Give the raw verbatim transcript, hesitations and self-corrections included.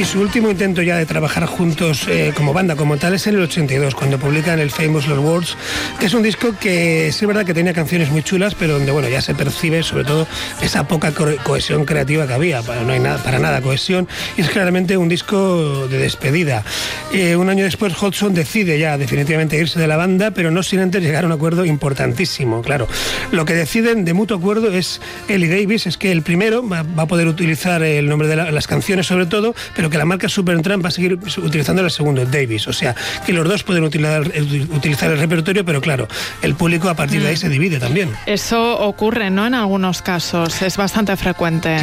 su último intento ya de trabajar juntos eh, como banda, como tal, es en el ochenta y dos, cuando publican el Famous Last Words, que es un disco que sí es verdad que tenía canciones muy chulas, pero donde bueno ya se percibe sobre todo esa poca co- cohesión creativa que había. Para, no hay nada, para nada cohesión, y es claramente un disco de despedida. Eh, un año después Hodgson decide ya definitivamente irse de la banda, pero no sin antes llegar a un acuerdo importantísimo, claro. Lo que deciden de mutuo acuerdo es él y Davis, es que el primero va, va a poder utilizar el nombre de la, las canciones sobre todo, pero que la marca Supertramp va a seguir utilizando el segundo, Davis. O sea, que los dos pueden utilizar, utilizar el repertorio, pero claro, el público a partir de ahí se divide también. Eso ocurre, ¿no? En algunos casos, es bastante frecuente.